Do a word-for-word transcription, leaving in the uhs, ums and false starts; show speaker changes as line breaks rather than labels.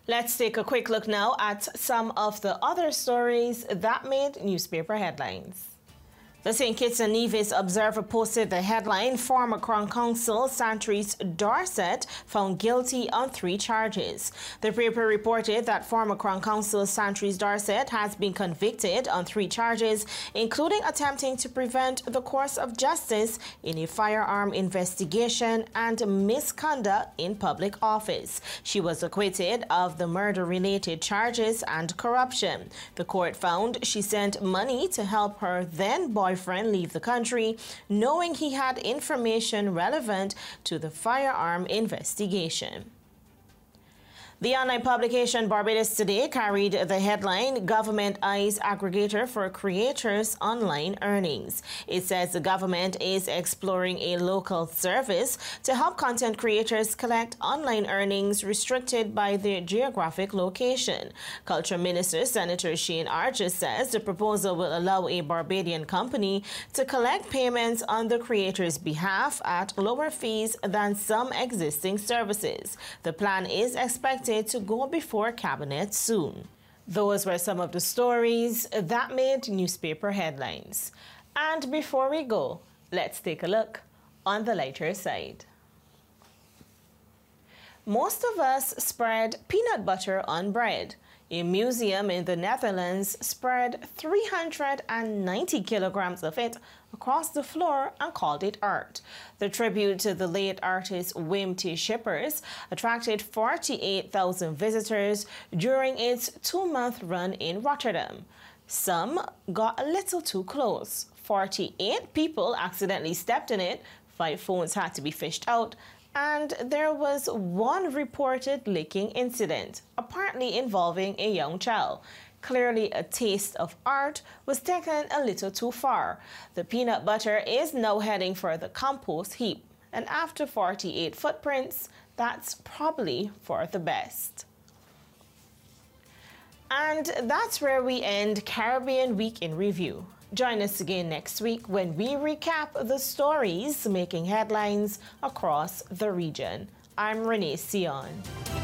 Let's take a quick look now at some of the other stories that made newspaper headlines. The Saint Kitts and Nevis Observer posted the headline, former Crown Counsel Santrice Dorsett found guilty on three charges. The paper reported that former Crown Counsel Santrice Dorsett has been convicted on three charges, including attempting to prevent the course of justice in a firearm investigation and misconduct in public office. She was acquitted of the murder-related charges and corruption. The court found she sent money to help her then boyfriend boyfriend leave the country, knowing he had information relevant to the firearm investigation. The online publication Barbados Today carried the headline, Government Eyes Aggregator for Creators' Online Earnings. It says the government is exploring a local service to help content creators collect online earnings restricted by their geographic location. Culture Minister Senator Shane Archer says the proposal will allow a Barbadian company to collect payments on the creator's behalf at lower fees than some existing services. The plan is expected to go before cabinet soon. Those were some of the stories that made newspaper headlines. And before we go, let's take a look on the lighter side. Most of us spread peanut butter on bread. A museum in the Netherlands spread three hundred ninety kilograms of it across the floor and called it art. The tribute to the late artist Wim T. Schippers attracted forty-eight thousand visitors during its two-month run in Rotterdam. Some got a little too close. forty-eight people accidentally stepped in it, five phones had to be fished out, and there was one reported licking incident, apparently involving a young child. Clearly, a taste of art was taken a little too far. The peanut butter is now heading for the compost heap, and after forty-eight footprints, that's probably for the best. And that's where we end Caribbean Week in Review. Join us again next week when we recap the stories making headlines across the region. I'm Renee Sion.